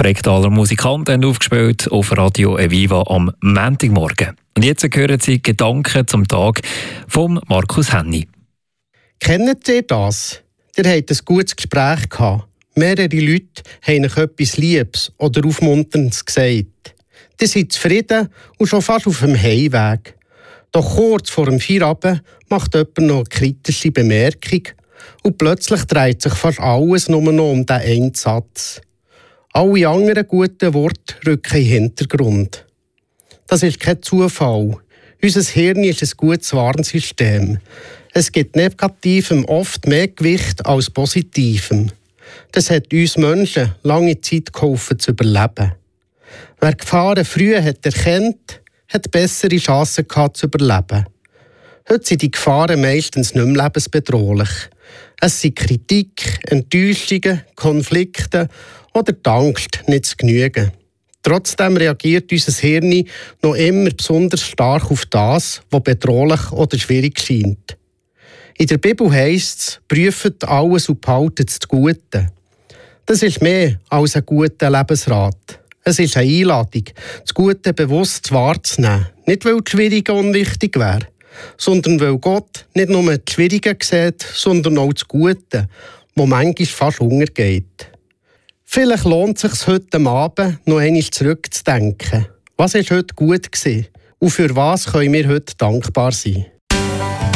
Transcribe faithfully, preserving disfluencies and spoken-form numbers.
Fregtaler Musikanten haben aufgespielt auf Radio Eviva am Montagmorgen. Und jetzt hören Sie Gedanken zum Tag von Markus Henny. Kennt ihr das? Ihr habt ein gutes Gespräch gehabt. Mehrere Leute haben euch etwas Liebes oder Aufmunterndes gesagt. Ihr seid zufrieden und schon fast auf dem Heimweg. Doch kurz vor dem Feierabend macht jemand noch eine kritische Bemerkung und plötzlich dreht sich fast alles nur noch um diesen einen Satz. Alle anderen guten Worte rücken in den Hintergrund. Das ist kein Zufall. Unser Hirn ist ein gutes Warnsystem. Es gibt Negativem oft mehr Gewicht als Positivem. Das hat uns Menschen lange Zeit geholfen zu überleben. Wer Gefahren früh hat erkannt, hat bessere Chancen gehabt zu überleben. Heute sind die Gefahren meistens nicht mehr lebensbedrohlich. Es sind Kritik, Enttäuschungen, Konflikte oder die Angst, nicht zu genügen. Trotzdem reagiert unser Hirn noch immer besonders stark auf das, was bedrohlich oder schwierig scheint. In der Bibel heisst es, prüft alles und behaltet das Gute. Das ist mehr als ein guter Lebensrat. Es ist eine Einladung, das Gute bewusst wahrzunehmen. Nicht, weil das Schwierige unwichtig wäre, sondern weil Gott nicht nur das Schwierige sieht, sondern auch das Gute, das manchmal fast untergeht. Vielleicht lohnt es sich heute Abend, noch einmal zurückzudenken. Was war heute gut gewesen? Und für was können wir heute dankbar sein?